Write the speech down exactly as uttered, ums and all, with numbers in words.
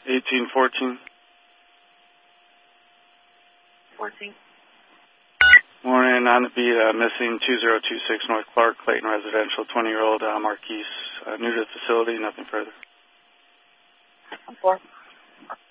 eighteen fourteen. fourteen. Morning, on the beat, uh, missing two zero two six North Clark, Clayton Residential, twenty-year-old uh, Marquise, uh, new to the facility, nothing further. four.